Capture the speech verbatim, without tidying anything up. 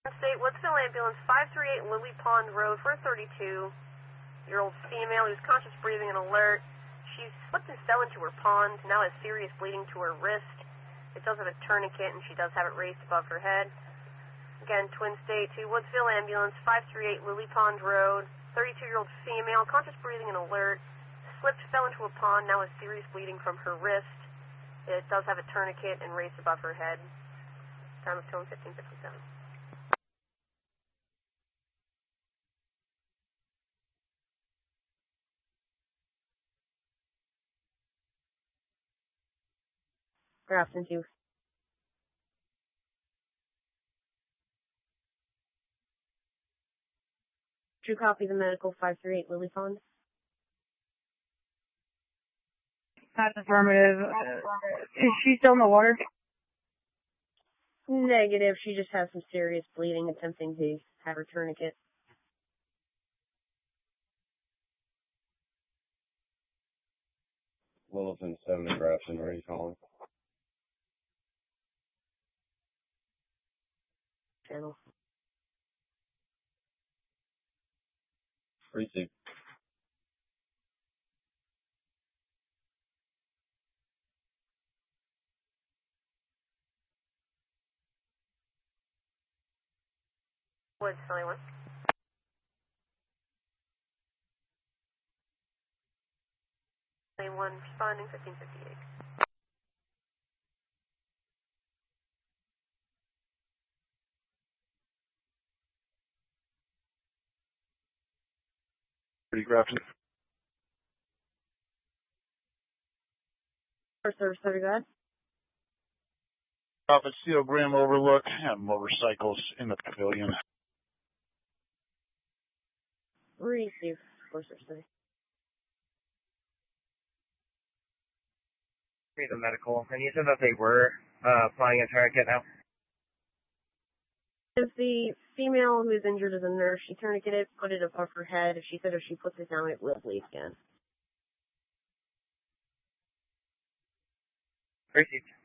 State Woodsville Ambulance, five three eight Lily Pond Road for a thirty-two-year-old female who's conscious, breathing, and alert. She slipped and fell into her pond, now has serious bleeding to her wrist. It does have a tourniquet, and she does have it raised above her head. Again, Twin State to Woodsville Ambulance, five three eight Lily Pond Road, thirty-two-year-old female, conscious, breathing, and alert. Slipped, fell into a pond, now has serious bleeding from her wrist. It does have a tourniquet and raised above her head. Time of tone fifteen fifty-seven. Grafton two. True copy the medical five three eight Lily Pond. That's affirmative. Uh, is she still in the water? Negative. She just has some serious bleeding, attempting to have her tourniquet. Littleton seven to Grafton, where are you calling? Channel. Receive. Woods, twenty-one. twenty-one, responding, fifteen fifty-eight. Pretty Grafton. First service, have you got? Prophet Steel Graham Overlook and motorcycles in the pavilion. Receive. First service, have you? The medical, and you said that they were uh, applying a tourniquet now? If the female who is injured is a nurse, she tourniqueted, put it above her head. If she said if she puts it down, it will bleed again. Received.